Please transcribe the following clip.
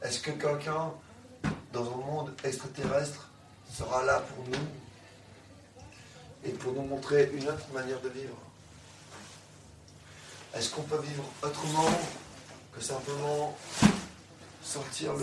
Est-ce que quelqu'un dans un monde extraterrestre sera là pour nous et pour nous montrer une autre manière de vivre? Est-ce qu'on peut vivre autrement que simplement sortir le